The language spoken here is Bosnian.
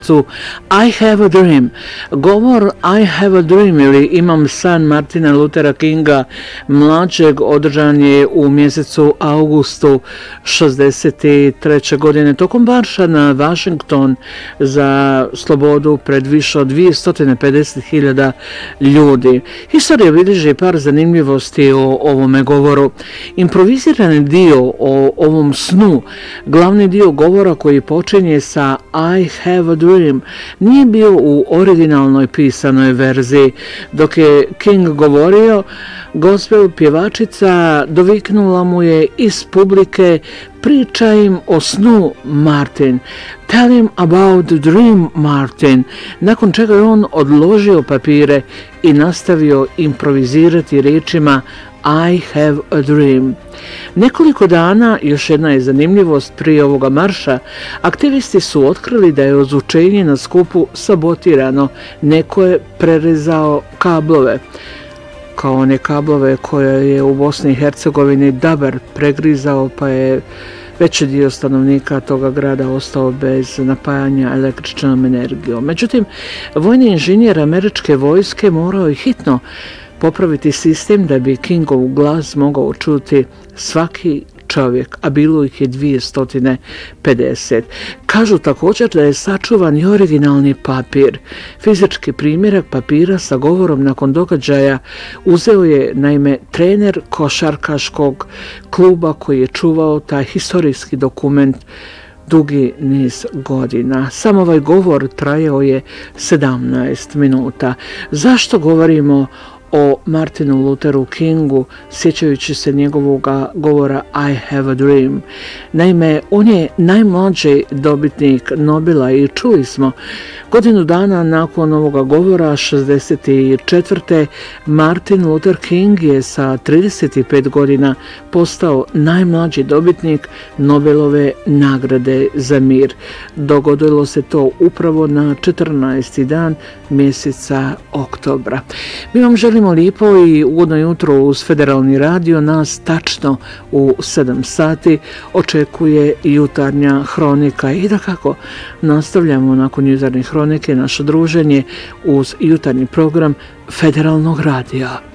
I have a dream. Govor I have a dream ili Imam san Martina Luthera Kinga mlađeg održan je u mjesecu augustu 63. godine tokom marša na Washington za slobodu pred više od 250.000 ljudi. Historija bilježi par zanimljivosti o ovome govoru. Improvizirani dio o ovom snu, glavni dio govora koji počinje sa I have a dream, nije bio u originalnoj pisanoj verziji. Dok je King govorio, gospel pjevačica doviknula mu je iz publike: priča im o snu, Martin. Tell him about the dream, Martin. Nakon čega je on odložio papire i nastavio improvizirati riječima I have a dream. Nekoliko dana, još jedna je zanimljivost prije ovoga marša, aktivisti su otkrili da je ozvučenje na skupu sabotirano. Neko je prerezao kablove, kao one kablove koje je u Bosni i Hercegovini Dabar pregrizao, pa je veći dio stanovnika toga grada ostao bez napajanja električnom energijom. Međutim, vojni inženjer američke vojske morao je hitno popraviti sistem da bi Kingov glas mogao čuti svaki čovjek, a bilo ih je 250. Kažu također da je sačuvan i originalni papir. Fizički primjerak papira sa govorom nakon događaja uzeo je naime trener košarkaškog kluba koji je čuvao taj historijski dokument dugi niz godina. Sam ovaj govor trajao je 17 minuta. Zašto govorimo o Martinu Lutheru Kingu, sjećajući se njegovog govora I have a dream? Naime, on je najmlađi dobitnik Nobela i čuli smo, godinu dana nakon ovoga govora, 64. Martin Luther King je sa 35 godina postao najmlađi dobitnik Nobelove nagrade za mir. Dogodilo se to upravo na 14. dan mjeseca oktobra. Mi vam želimo lijepo i ugodno jutro uz Federalni radio. Nas tačno u 7 sati očekuje jutarnja hronika i da kako nastavljamo nakon jutarnje hronike naše druženje uz jutarnji program Federalnog radija.